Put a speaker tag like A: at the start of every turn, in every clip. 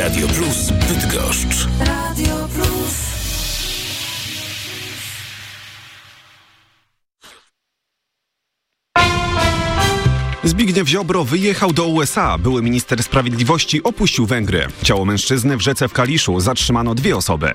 A: Radio Plus Bydgoszcz. Radio Plus.
B: Zbigniew Ziobro wyjechał do USA. Były minister sprawiedliwości opuścił Węgry. Ciało mężczyzny w rzece w Kaliszu. Zatrzymano 2 osoby.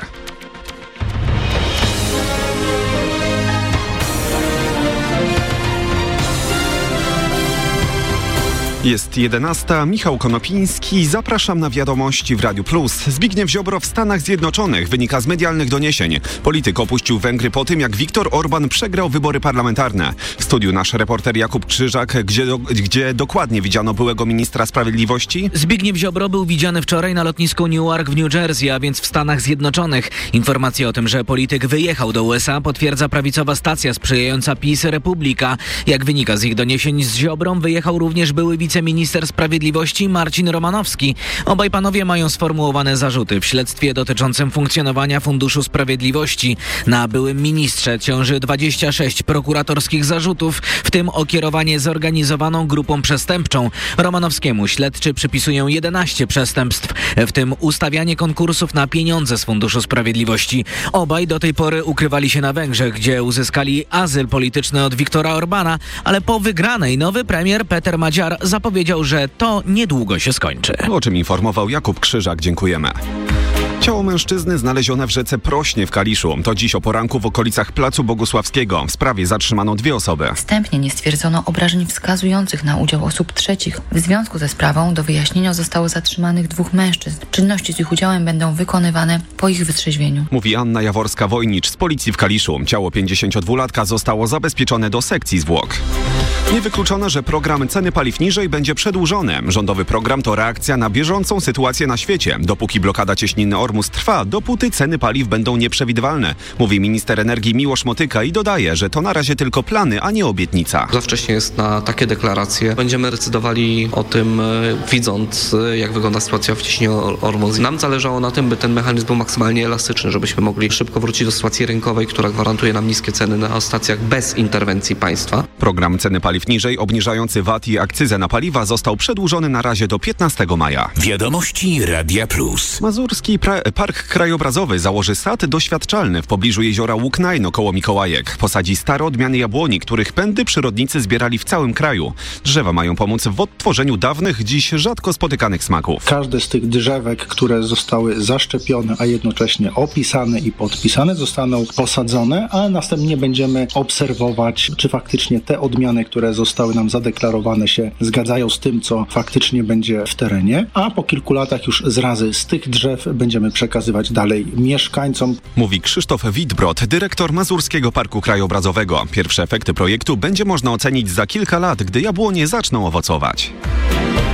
B: Jest 11. Michał Konopiński. Zapraszam na wiadomości w Radiu Plus. Zbigniew Ziobro w Stanach Zjednoczonych. Wynika z medialnych doniesień. Polityk opuścił Węgry po tym, jak Viktor Orban przegrał wybory parlamentarne. W studiu nasz reporter Jakub Krzyżak, gdzie dokładnie widziano byłego ministra sprawiedliwości.
C: Zbigniew Ziobro był widziany wczoraj na lotnisku Newark w New Jersey, a więc w Stanach Zjednoczonych. Informację o tym, że polityk wyjechał do USA, potwierdza prawicowa stacja sprzyjająca PiS Republika. Jak wynika z ich doniesień, z Ziobrą wyjechał również były wiceminister sprawiedliwości Marcin Romanowski. Obaj panowie mają sformułowane zarzuty w śledztwie dotyczącym funkcjonowania Funduszu Sprawiedliwości. Na byłym ministrze ciąży 26 prokuratorskich zarzutów, w tym o kierowanie zorganizowaną grupą przestępczą. Romanowskiemu śledczy przypisują 11 przestępstw, w tym ustawianie konkursów na pieniądze z Funduszu Sprawiedliwości. Obaj do tej pory ukrywali się na Węgrzech, gdzie uzyskali azyl polityczny od Viktora Orbana, ale po wygranej nowy premier Peter Madziar zapowiedział, że to niedługo się skończy.
B: O czym informował Jakub Krzyżak. Dziękujemy. Ciało mężczyzny znalezione w rzece Prośnie w Kaliszu. To dziś o poranku w okolicach Placu Bogusławskiego. W sprawie zatrzymano 2 osoby.
D: Wstępnie nie stwierdzono obrażeń wskazujących na udział osób trzecich. W związku ze sprawą do wyjaśnienia zostało zatrzymanych 2 mężczyzn. Czynności z ich udziałem będą wykonywane po ich wytrzeźwieniu. Mówi
B: Anna Jaworska-Wojnicz z policji w Kaliszu. Ciało 52-latka zostało zabezpieczone do sekcji zwłok. Niewykluczone, że program ceny paliw niżej będzie przedłużony. Rządowy program to reakcja na bieżącą sytuację na świecie. Dopóki blokada cieśniny Ormus trwa, dopóty ceny paliw będą nieprzewidywalne, mówi minister energii Miłosz Motyka i dodaje, że to na razie tylko plany, a nie obietnica.
E: Za wcześnie jest na takie deklaracje. Będziemy decydowali o tym, widząc, jak wygląda sytuacja w cieśninie Ormus. Nam zależało na tym, by ten mechanizm był maksymalnie elastyczny, żebyśmy mogli szybko wrócić do sytuacji rynkowej, która gwarantuje nam niskie ceny na stacjach bez interwencji państwa.
B: Program ceny paliw niżej, obniżający VAT i akcyzę na paliwa, został przedłużony na razie do 15 maja.
A: Wiadomości Radia Plus.
B: Mazurski Park Krajobrazowy założy sad doświadczalny w pobliżu jeziora Łuknajno koło Mikołajek. Posadzi stare odmiany jabłoni, których pędy przyrodnicy zbierali w całym kraju. Drzewa mają pomóc w odtworzeniu dawnych, dziś rzadko spotykanych smaków.
F: Każde z tych drzewek, które zostały zaszczepione, a jednocześnie opisane i podpisane, zostaną posadzone, a następnie będziemy obserwować, czy faktycznie te odmiany, które zostały nam zadeklarowane, się zgadzają z tym, co faktycznie będzie w terenie, a po kilku latach już zrazy z tych drzew będziemy przekazywać dalej mieszkańcom.
B: Mówi Krzysztof Witbrod, dyrektor Mazurskiego Parku Krajobrazowego. Pierwsze efekty projektu będzie można ocenić za kilka lat, gdy jabłonie zaczną owocować.